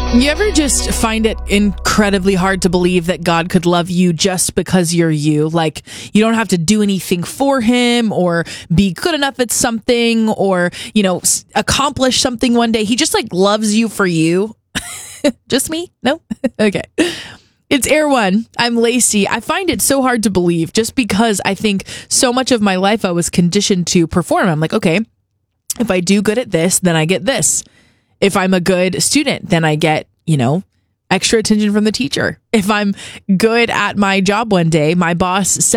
You ever just find it incredibly hard to believe that God could love you just because you're you? Like, you don't have to do anything for him or be good enough at something or, accomplish something one day. He just loves you for you. Just me? No? Okay. It's Air One. I'm Lacey. I find it so hard to believe just because I think so much of my life I was conditioned to perform. I'm like, okay, if I do good at this, then I get this. If I'm a good student, then I get, extra attention from the teacher. If I'm good at my job one day, my boss says,